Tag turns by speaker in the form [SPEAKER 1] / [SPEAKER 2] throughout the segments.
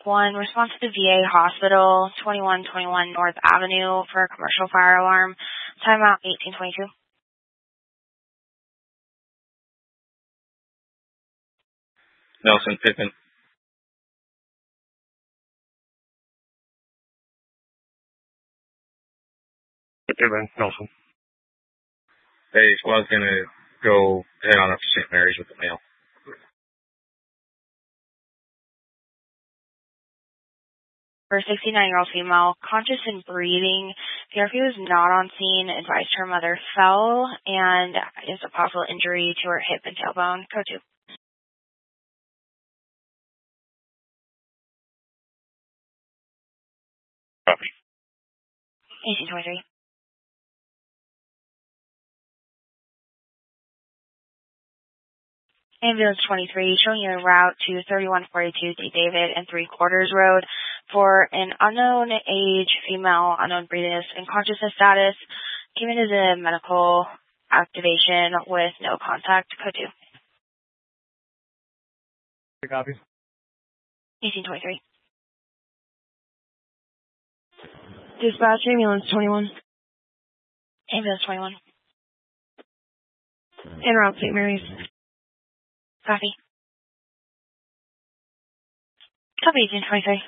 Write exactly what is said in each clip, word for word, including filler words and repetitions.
[SPEAKER 1] one, response to the V A hospital, twenty-one twenty-one North Avenue for a commercial fire alarm. Timeout eighteen twenty-two.
[SPEAKER 2] Nelson Pippin.
[SPEAKER 3] Pippin, Nelson.
[SPEAKER 2] Hey, squad's gonna go head on up to Saint Mary's with the mail.
[SPEAKER 1] For a sixty-nine-year-old female, conscious and breathing. P R P was not on scene, advised her mother fell, and is a possible injury to her hip and tailbone. Code two.
[SPEAKER 3] Copy.
[SPEAKER 1] eighteen twenty-three. Ambulance twenty-three, showing you a route to thirty-one forty-two D. David and Three Quarters Road for an unknown age female, unknown breathiness and consciousness status. Came in as a medical activation with no contact. Code two.
[SPEAKER 3] Copy.
[SPEAKER 1] eighteen twenty-three.
[SPEAKER 4] Dispatch ambulance twenty-one.
[SPEAKER 1] Ambulance twenty-one.
[SPEAKER 4] En route Saint Mary's.
[SPEAKER 1] Copy. Copy, eighteen twenty-three.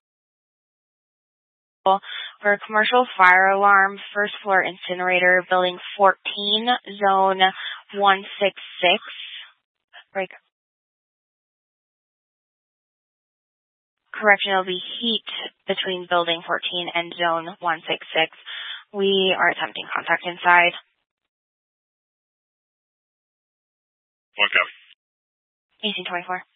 [SPEAKER 1] For a commercial fire alarm, first floor incinerator, building fourteen, zone one six six. Break. Correction, it'll be heat between building fourteen and zone one six six. We are attempting contact inside.
[SPEAKER 3] One copy.
[SPEAKER 1] eighteen twenty-four.